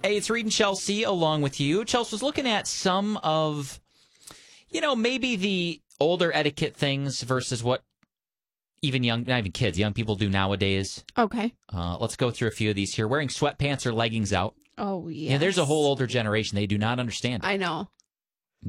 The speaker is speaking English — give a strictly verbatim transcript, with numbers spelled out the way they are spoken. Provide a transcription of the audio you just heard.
Hey, it's Reed and Chelsea along with you. Chelsea was looking at some of, you know, maybe the older etiquette things versus what even young, not even kids, young people do nowadays. Okay. Uh, let's go through a few of these here. Wearing sweatpants or leggings out. Oh, yeah. Yeah, there's a whole older generation. They do not understand it. I know.